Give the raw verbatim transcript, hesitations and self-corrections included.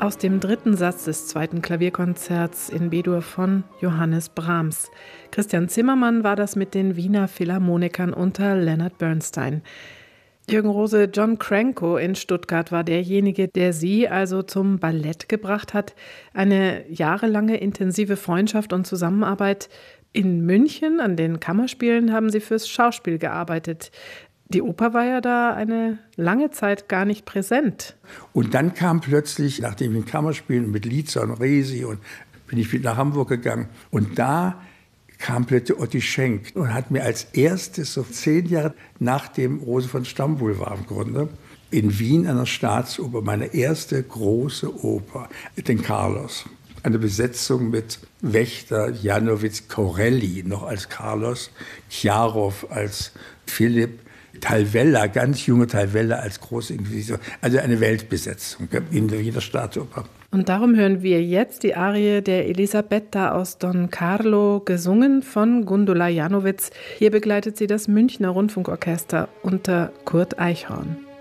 aus dem dritten Satz des zweiten Klavierkonzerts in B-Dur von Johannes Brahms. Christian Zimmermann war das mit den Wiener Philharmonikern unter Leonard Bernstein. Jürgen Rose, John Cranko in Stuttgart war derjenige, der Sie also zum Ballett gebracht hat. Eine jahrelange intensive Freundschaft und Zusammenarbeit. In München an den Kammerspielen haben Sie fürs Schauspiel gearbeitet. Die Oper war ja da eine lange Zeit gar nicht präsent. Und dann kam plötzlich, nachdem ich in Kammerspielen mit Liza und Resi, und bin ich wieder nach Hamburg gegangen. Und da kam plötzlich Otti Schenk und hat mir als erstes, so zehn Jahre nach dem Rose von Stambul war im Grunde, in Wien an der Staatsoper, meine erste große Oper, den Carlos. Eine Besetzung mit Wächter, Janowitz, Corelli noch als Carlos, Chiarov als Philipp, Talvella, ganz junge Talvella als Großinquisitor. Also eine Weltbesetzung in jeder Staatsoper. Und darum hören wir jetzt die Arie der Elisabetta aus Don Carlo, gesungen von Gundula Janowitz. Hier begleitet sie das Münchner Rundfunkorchester unter Kurt Eichhorn.